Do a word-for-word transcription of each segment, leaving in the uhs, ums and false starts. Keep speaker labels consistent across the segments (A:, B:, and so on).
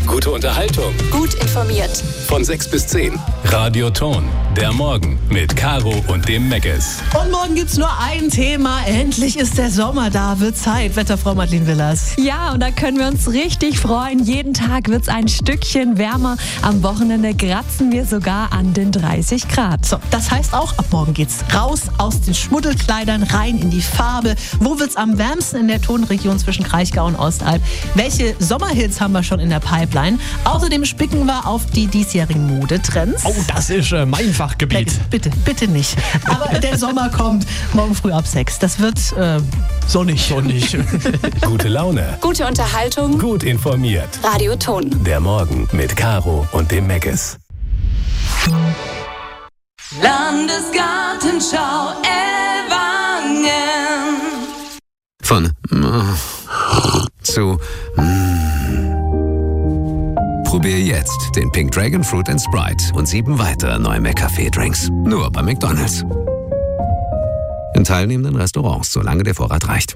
A: Gute Unterhaltung.
B: Gut informiert.
A: Von sechs bis zehn. Radio Ton. Der Morgen mit Caro und dem Meckes.
C: Und morgen gibt's nur ein Thema. Endlich ist der Sommer da. Wird Zeit. Wetterfrau Madeleine Willers.
D: Ja, und da können wir uns richtig freuen. Jeden Tag wird's ein Stückchen wärmer. Am Wochenende kratzen wir sogar an den dreißig Grad.
C: So, das heißt auch, ab morgen geht's raus aus den Schmuddelkleidern, rein in die Farbe. Wo wird's am wärmsten in der Tonregion zwischen Kraichgau und Ostalb? Welche Sommerhits haben wir schon in der Pipeline? Außerdem spicken wir auf die diesjährigen Modetrends.
E: Oh, das ist äh, mein Fachgebiet.
C: Meckes, bitte, bitte nicht. Aber der Sommer kommt morgen früh ab sechs. Das wird äh, sonnig.
E: sonnig.
A: Gute Laune.
B: Gute Unterhaltung.
A: Gut informiert.
B: Radio Ton.
A: Der Morgen mit Caro und dem Meckes.
F: Landesgartenschau Ellwangen.
G: Von mm, zu mm. Probier jetzt den Pink Dragon Fruit and Sprite und sieben weitere neue McCafé-Drinks. Nur bei McDonald's. In teilnehmenden Restaurants, solange der Vorrat reicht.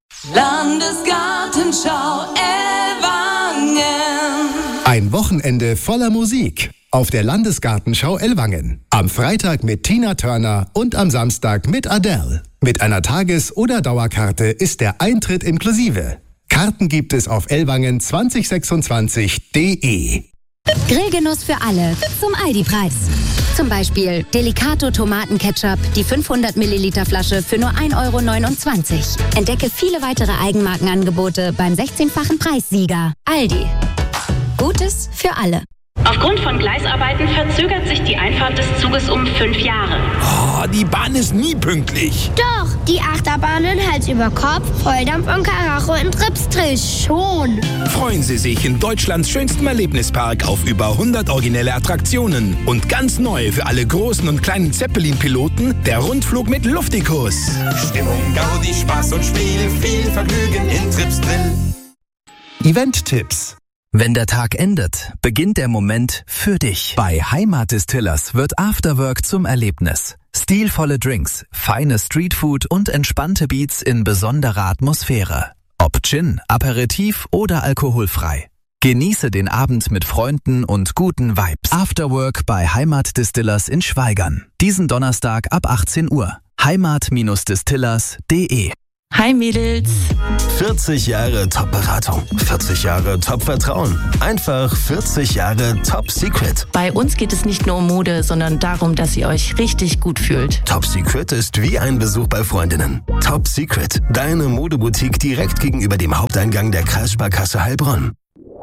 F: Landesgartenschau Ellwangen.
H: Ein Wochenende voller Musik auf der Landesgartenschau Ellwangen. Am Freitag mit Tina Turner und am Samstag mit Adele. Mit einer Tages- oder Dauerkarte ist der Eintritt inklusive. Karten gibt es auf ellwangen zwanzig sechsundzwanzig punkt de.
I: Grillgenuss für alle zum Aldi-Preis. Zum Beispiel Delicato Tomatenketchup, die fünfhundert Milliliter Flasche für nur ein Euro neunundzwanzig. Entdecke viele weitere Eigenmarkenangebote beim sechzehnfachen Preissieger. Aldi. Gutes für alle.
J: Aufgrund von Gleisarbeiten verzögert sich die Einfahrt des Zuges um fünf Jahre.
K: Oh, die Bahn ist nie pünktlich.
L: Doch, die Achterbahnen Hals über Kopf, Volldampf und Karacho in Tripsdrill schon.
K: Freuen Sie sich in Deutschlands schönstem Erlebnispark auf über hundert originelle Attraktionen. Und ganz neu für alle großen und kleinen Zeppelin-Piloten der Rundflug mit Luftikus.
M: Stimmung, Gaudi, Spaß und Spiel, viel Vergnügen in Tripsdrill.
H: Event-Tipps.
N: Wenn der Tag endet, beginnt der Moment für dich. Bei Heimat Distillers wird Afterwork zum Erlebnis. Stilvolle Drinks, feine Streetfood und entspannte Beats in besonderer Atmosphäre. Ob Gin, Aperitif oder alkoholfrei. Genieße den Abend mit Freunden und guten Vibes. Afterwork bei Heimat Distillers in Schwaigern. Diesen Donnerstag ab achtzehn Uhr. heimat Distillers punkt de.
D: Hi Mädels.
O: vierzig Jahre Top-Beratung, vierzig Jahre Top-Vertrauen, einfach vierzig Jahre Top-Secret.
P: Bei uns geht es nicht nur um Mode, sondern darum, dass ihr euch richtig gut fühlt.
O: Top-Secret ist wie ein Besuch bei Freundinnen. Top-Secret, deine Modeboutique direkt gegenüber dem Haupteingang der Kreissparkasse Heilbronn.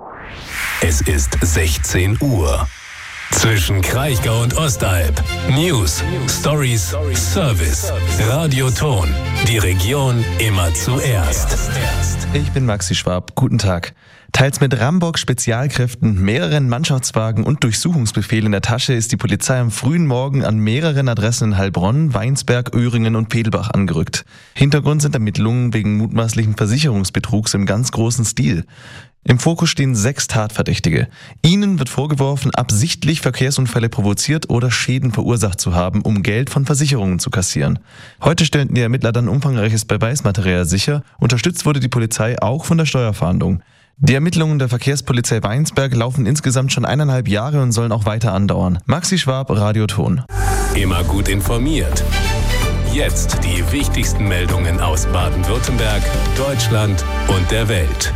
A: Es ist sechzehn Uhr. Zwischen Kraichgau und Ostalb. News, Stories, Service. Radio Ton. Die Region immer zuerst.
Q: Ich bin Maxi Schwab. Guten Tag. Teils mit Rambock-Spezialkräften, mehreren Mannschaftswagen und Durchsuchungsbefehl in der Tasche ist die Polizei am frühen Morgen an mehreren Adressen in Heilbronn, Weinsberg, Öhringen und Pedelbach angerückt. Hintergrund sind Ermittlungen wegen mutmaßlichen Versicherungsbetrugs im ganz großen Stil. Im Fokus stehen sechs Tatverdächtige. Ihnen wird vorgeworfen, absichtlich Verkehrsunfälle provoziert oder Schäden verursacht zu haben, um Geld von Versicherungen zu kassieren. Heute stellten die Ermittler dann umfangreiches Beweismaterial sicher. Unterstützt wurde die Polizei auch von der Steuerfahndung. Die Ermittlungen der Verkehrspolizei Weinsberg laufen insgesamt schon eineinhalb Jahre und sollen auch weiter andauern. Maxi Schwab, Radio Ton.
A: Immer gut informiert. Jetzt die wichtigsten Meldungen aus Baden-Württemberg, Deutschland und der Welt.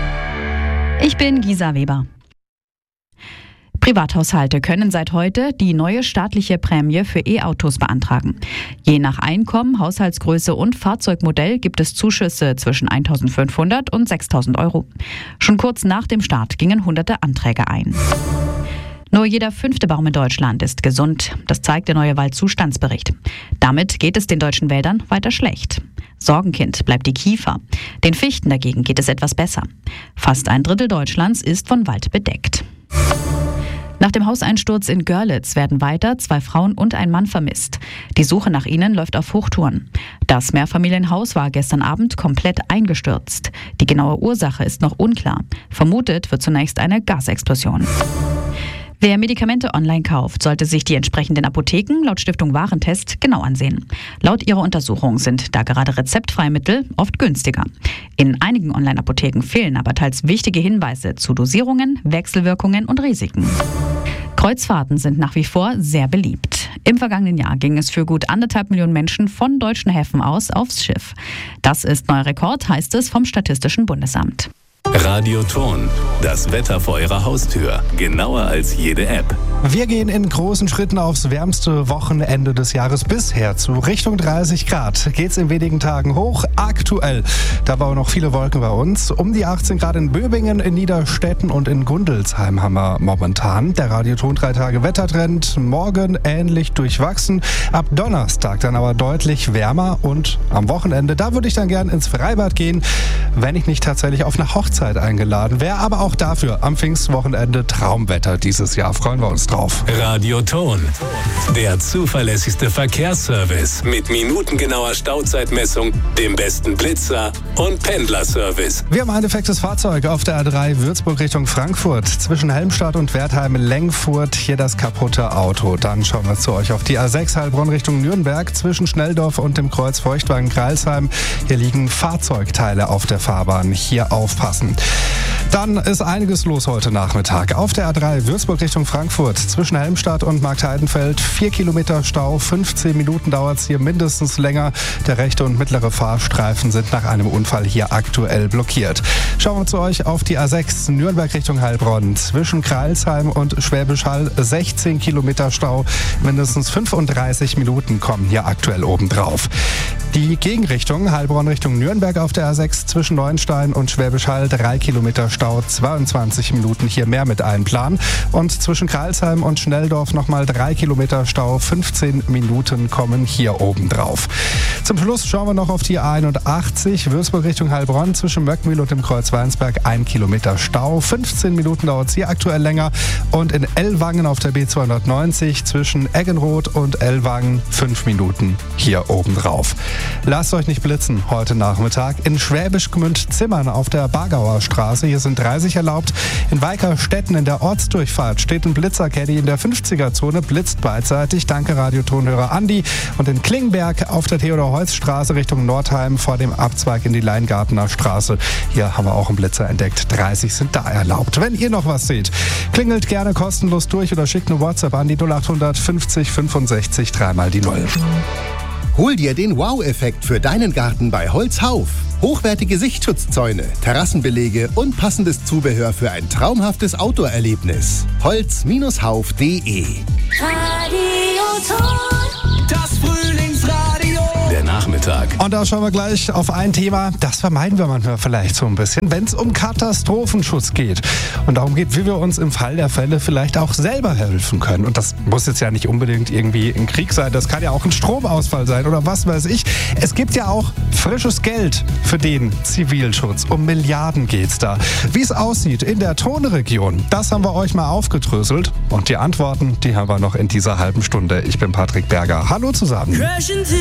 D: Ich bin Gisa Weber. Privathaushalte können seit heute die neue staatliche Prämie für E-Autos beantragen. Je nach Einkommen, Haushaltsgröße und Fahrzeugmodell gibt es Zuschüsse zwischen eintausendfünfhundert und sechstausend Euro. Schon kurz nach dem Start gingen hunderte Anträge ein. Nur jeder fünfte Baum in Deutschland ist gesund. Das zeigt der neue Waldzustandsbericht. Damit geht es den deutschen Wäldern weiter schlecht. Sorgenkind bleibt die Kiefer. Den Fichten dagegen geht es etwas besser. Fast ein Drittel Deutschlands ist von Wald bedeckt. Nach dem Hauseinsturz in Görlitz werden weiter zwei Frauen und ein Mann vermisst. Die Suche nach ihnen läuft auf Hochtouren. Das Mehrfamilienhaus war gestern Abend komplett eingestürzt. Die genaue Ursache ist noch unklar. Vermutet wird zunächst eine Gasexplosion. Wer Medikamente online kauft, sollte sich die entsprechenden Apotheken laut Stiftung Warentest genau ansehen. Laut ihrer Untersuchung sind da gerade rezeptfreie Mittel oft günstiger. In einigen Online-Apotheken fehlen aber teils wichtige Hinweise zu Dosierungen, Wechselwirkungen und Risiken. Kreuzfahrten sind nach wie vor sehr beliebt. Im vergangenen Jahr ging es für gut anderthalb Millionen Menschen von deutschen Häfen aus aufs Schiff. Das ist neuer Rekord, heißt es vom Statistischen Bundesamt.
A: Radioton, das Wetter vor Ihrer Haustür, genauer als jede App.
E: Wir gehen in großen Schritten aufs wärmste Wochenende des Jahres bisher zu. Richtung dreißig Grad geht's in wenigen Tagen hoch. Aktuell, da waren noch viele Wolken bei uns. Um die achtzehn Grad in Böbingen, in Niederstetten und in Gundelsheim haben wir momentan. Der Radioton drei Tage Wettertrend, morgen ähnlich durchwachsen. Ab Donnerstag dann aber deutlich wärmer und am Wochenende, da würde ich dann gern ins Freibad gehen, wenn ich nicht tatsächlich auf eine Hochzeit eingeladen wäre. Aber auch dafür am Pfingstwochenende Traumwetter dieses Jahr. Freuen wir uns drauf.
A: Radioton, der zuverlässigste Verkehrsservice mit minutengenauer Stauzeitmessung, dem besten Blitzer und Pendlerservice.
E: Wir haben ein defektes Fahrzeug auf der A drei Würzburg Richtung Frankfurt. Zwischen Helmstadt und Wertheim-Lengfurt hier das kaputte Auto. Dann schauen wir zu euch auf die A sechs Heilbronn Richtung Nürnberg. Zwischen Schnelldorf und dem Kreuz Feuchtwagen-Greilsheim. Hier liegen Fahrzeugteile auf der Fahrbahn. Hier aufpassen. Dann ist einiges los heute Nachmittag. Auf der A drei Würzburg Richtung Frankfurt zwischen Helmstadt und Marktheidenfeld. Vier Kilometer Stau, fünfzehn Minuten dauert es hier mindestens länger. Der rechte und mittlere Fahrstreifen sind nach einem Unfall hier aktuell blockiert. Schauen wir zu euch auf die A sechs Nürnberg Richtung Heilbronn. Zwischen Kreilsheim und Schwäbisch Hall sechzehn Kilometer Stau. Mindestens fünfunddreißig Minuten kommen hier aktuell obendrauf. Die Gegenrichtung Heilbronn Richtung Nürnberg auf der A sechs zwischen Neuenstein und Schwäbisch Hall. drei Kilometer Stau, zweiundzwanzig Minuten hier mehr mit einplanen. Und zwischen Kreilsheim und Schnelldorf nochmal drei Kilometer Stau, fünfzehn Minuten kommen hier oben drauf. Zum Schluss schauen wir noch auf die A einundachtzig, Würzburg Richtung Heilbronn, zwischen Möckmühl und dem Kreuz Weinsberg, ein Kilometer Stau, fünfzehn Minuten dauert es hier aktuell länger. Und in Ellwangen auf der B zweihundertneunzig zwischen Eggenroth und Ellwangen, fünf Minuten hier oben drauf. Lasst euch nicht blitzen heute Nachmittag. In Schwäbisch Gmünd-Zimmern auf der Bargauer Straße, hier sind dreißig erlaubt. In Weikerstetten in der Ortsdurchfahrt steht ein Blitzercaddy in der fünfziger-Zone, blitzt beidseitig. Danke Radiotonhörer Andi. Und in Klingberg auf der Theodor-Heuss-Straße Richtung Nordheim vor dem Abzweig in die Leingartener Straße. Hier haben wir auch einen Blitzer entdeckt. dreißig sind da erlaubt. Wenn ihr noch was seht, klingelt gerne kostenlos durch oder schickt eine WhatsApp an die null achthundert fünfzig fünfundsechzig dreimal die Null.
H: Hol dir den Wow-Effekt für deinen Garten bei Holzhauf. Hochwertige Sichtschutzzäune, Terrassenbelege und passendes Zubehör für ein traumhaftes Outdoor-Erlebnis. holz Hauf punkt de
F: Radioton, das Frühlingsradio.
A: Der Nachmittag.
E: Und da schauen wir gleich auf ein Thema, das vermeiden wir manchmal vielleicht so ein bisschen, wenn es um Katastrophenschutz geht. Und darum geht, wie wir uns im Fall der Fälle vielleicht auch selber helfen können. Und das muss jetzt ja nicht unbedingt irgendwie ein Krieg sein, das kann ja auch ein Stromausfall sein oder was weiß ich. Es gibt ja auch frisches Geld für den Zivilschutz. Um Milliarden geht's da. Wie es aussieht in der Tonregion, das haben wir euch mal aufgedröselt. Und die Antworten, die haben wir noch in dieser halben Stunde. Ich bin Patrick Berger. Hallo zusammen.